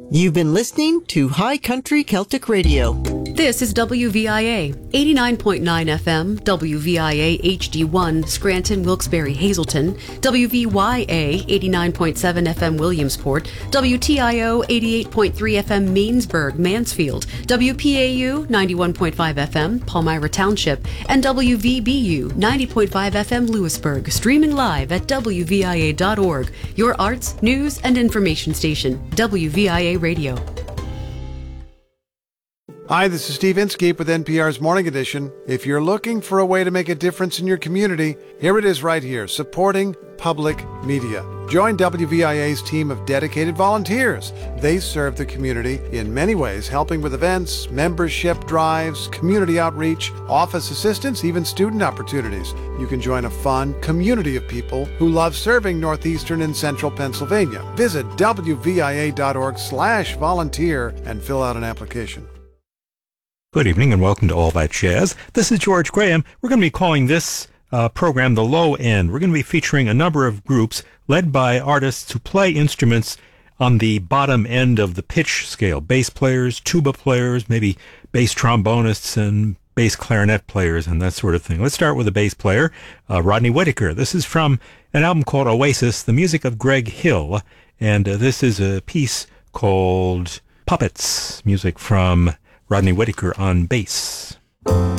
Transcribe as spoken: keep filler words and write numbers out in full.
You've been listening to High Country Celtic Radio. This is W V I A, eighty-nine point nine F M, W V I A H D one, Scranton, Wilkes-Barre, Hazleton, W V Y A, eighty-nine point seven F M, Williamsport, W T I O, eighty-eight point three F M, Mainsburg, Mansfield, W P A U, ninety-one point five F M, Palmyra Township, and W V B U, ninety point five F M, Lewisburg, streaming live at W V I A dot org, your arts, news, and information station, W V I A Radio. Hi, this is Steve Inskeep with N P R's Morning Edition. If you're looking for a way to make a difference in your community, here it is right here, supporting public media. Join W V I A's team of dedicated volunteers. They serve the community in many ways, helping with events, membership drives, community outreach, office assistance, even student opportunities. You can join a fun community of people who love serving northeastern and central Pennsylvania. Visit W V I A dot org slash volunteer and fill out an application. Good evening and welcome to All That Jazz. This is George Graham. We're going to be calling this uh, program The Low End. We're going to be featuring a number of groups led by artists who play instruments on the bottom end of the pitch scale. Bass players, tuba players, maybe bass trombonists and bass clarinet players and that sort of thing. Let's start with a bass player, uh, Rodney Whitaker. This is from an album called Oasis, the music of Greg Hill. And uh, this is a piece called Puppets, music from Rodney Whitaker on bass.